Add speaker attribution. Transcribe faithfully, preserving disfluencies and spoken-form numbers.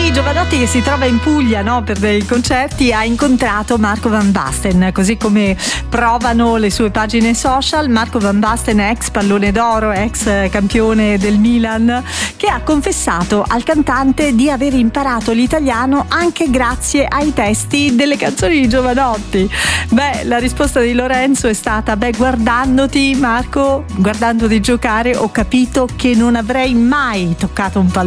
Speaker 1: Di Giovanotti, che si trova in Puglia, no, per dei concerti, ha incontrato Marco Van Basten, così come provano le sue pagine social. Marco Van Basten, ex pallone d'oro, ex campione del Milan, che ha confessato al cantante di aver imparato l'italiano anche grazie ai testi delle canzoni di Giovanotti. Beh, la risposta di Lorenzo è stata: beh, guardandoti, Marco, guardandoti giocare, ho capito che non avrei mai toccato un pallone